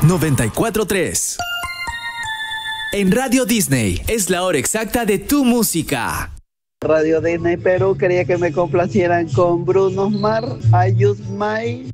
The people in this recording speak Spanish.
94.3. En Radio Disney es la hora exacta de tu música. Radio Disney Perú quería que me complacieran con Bruno Mars, I Use My